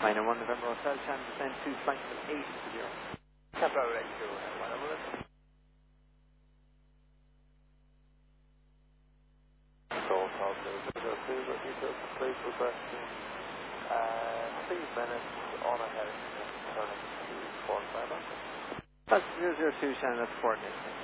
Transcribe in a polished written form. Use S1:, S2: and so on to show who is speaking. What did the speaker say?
S1: Minor 1 November Hotel, channel descend 2 flight 8 to 0.
S2: Tempo ready to whatever it is. Control positive 02, but details please requesting 3 minutes on a heading turning to 45.
S1: That's 002, channel, that's coordinates.